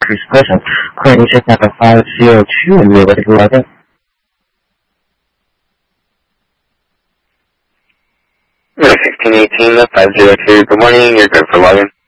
first person. Currently just have a 502 and we're ready to log in. 1618, 502, good morning, you're good for login.